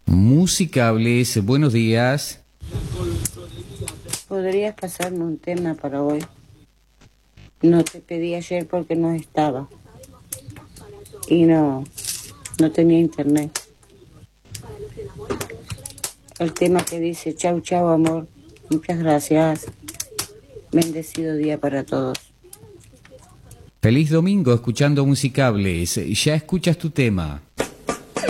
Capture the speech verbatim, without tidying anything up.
Musicables, buenos días. ¿Podrías pasarme un tema para hoy? No te pedí ayer porque no estaba. Y no, no tenía internet. El tema que dice, chau, chau, amor. Muchas gracias. Bendecido día para todos. Feliz domingo escuchando Musicables. Ya escuchas tu tema.